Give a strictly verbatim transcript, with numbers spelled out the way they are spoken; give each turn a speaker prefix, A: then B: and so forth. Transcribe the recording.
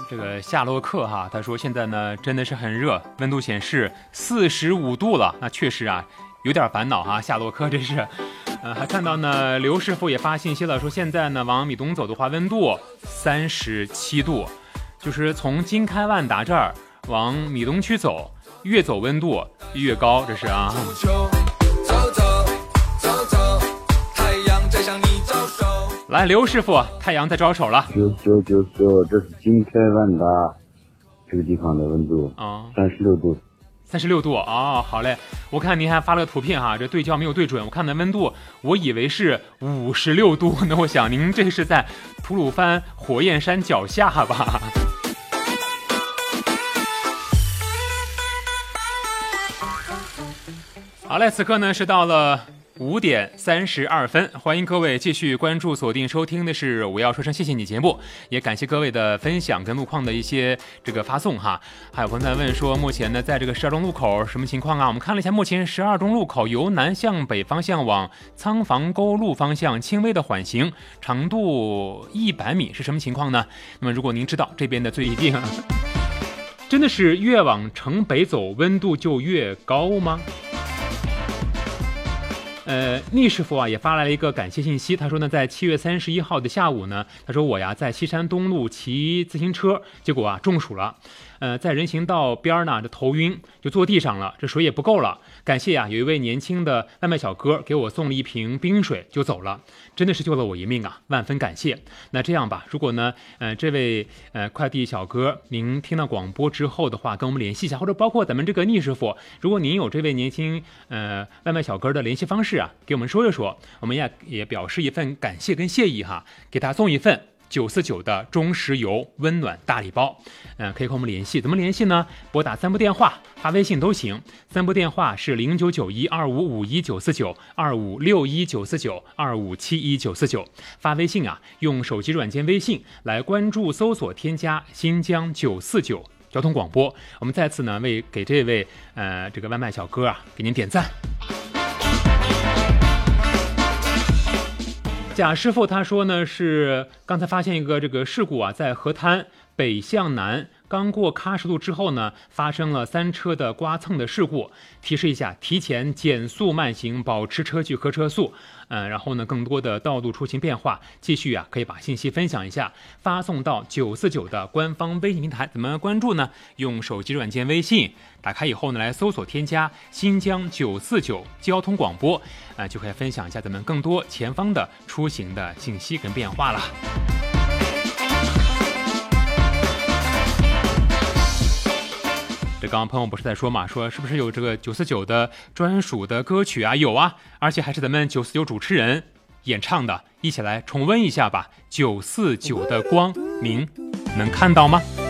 A: 这个夏洛克哈，他说现在呢真的是很热，温度显示四十五度了，那确实啊有点烦恼哈，夏洛克这是。呃，还看到呢，刘师傅也发信息了，说现在呢往米东走的话，温度三十七度，就是从金开万达这儿往米东区走，越走温度越高，这是啊。来，刘师傅，太阳在招手了。
B: 九九九九，这是金开万达这个地方的温度啊，三十六度。
A: 三十六度哦，好嘞，我看您还发了个图片哈，这对焦没有对准，我看的温度我以为是五十六度，那我想您这是在吐鲁番火焰山脚下吧？好嘞，此刻呢是到了五点三十二分，欢迎各位继续关注锁定收听的是我要说声谢谢你节目，也感谢各位的分享跟路况的一些这个发送哈。还有朋友在问说，目前呢在这个十二中路口什么情况啊？我们看了一下，目前十二中路口由南向北方向往仓房沟路方向轻微的缓行，长度一百米是什么情况呢？那么如果您知道这边的最一定真的是越往城北走温度就越高吗？呃，逆师傅啊也发来了一个感谢信息，他说呢，在七月三十一号的下午呢，他说我呀在西山东路骑自行车，结果啊中暑了，呃，在人行道边呢这头晕，就坐地上了，这水也不够了，感谢呀有一位年轻的外卖小哥给我送了一瓶冰水就走了，真的是救了我一命啊，万分感谢。那这样吧，如果呢，呃，这位呃快递小哥您听到广播之后的话，跟我们联系一下，或者包括咱们这个逆师傅，如果您有这位年轻呃外卖小哥的联系方式啊，给我们说一说，我们也也表示一份感谢跟谢意哈，给他送一份九四九的中石油温暖大礼包，嗯、呃，可以和我们联系，怎么联系呢？拨打三部电话，发微信都行。三部电话是零九九一二五五一九四九、二五六一九四九、二五七一九四九。发微信啊，用手机软件微信来关注搜索添加新疆九四九交通广播。我们再次呢为给这位呃这个外卖小哥啊给您点赞。贾师傅他说呢，是刚才发现一个这个事故啊，在河滩北向南刚过喀什路之后呢，发生了三车的刮蹭的事故。提示一下，提前减速慢行，保持车距和车速。嗯，然后呢，更多的道路出行变化，继续啊，可以把信息分享一下，发送到九四九的官方微信平台。怎么关注呢？用手机软件微信打开以后呢，来搜索添加新疆九四九交通广播，啊、呃，就可以分享一下咱们更多前方的出行的信息跟变化了。这刚刚朋友不是在说嘛，说是不是有这个九四九的专属的歌曲啊？有啊，而且还是咱们九四九主持人演唱的，一起来重温一下吧。九四九的光，您能看到吗？